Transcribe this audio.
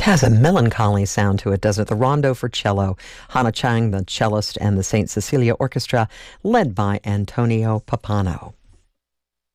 It has a melancholy sound to it, doesn't it? The Rondo for Cello. Hannah Chang, the cellist, and the St. Cecilia Orchestra, led by Antonio Papano.